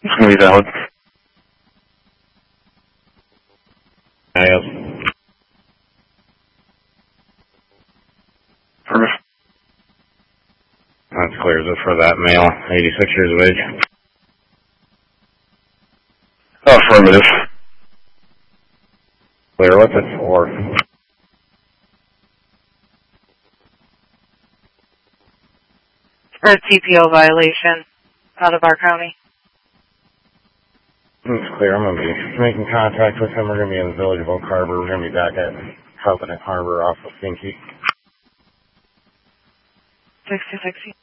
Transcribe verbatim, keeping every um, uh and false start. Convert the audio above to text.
It's going to be valid. Yes. Perfect. That's clear. Is it for that male, eighty-six years of age? Affirmative. Clear. What's it for? For a T P O violation out of our county. It's clear. I'm going to be making contact with him. We're going to be in the village of Oak Harbor. We're going to be back at Covenant Harbor off of Finke. sixty sixty.